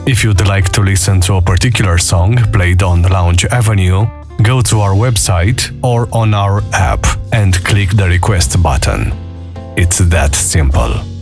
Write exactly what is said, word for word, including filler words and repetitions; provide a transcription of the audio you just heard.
If you'd like to listen to a particular song played on Lounge Avenue, go to our website or on our app and click the request button. It's that simple.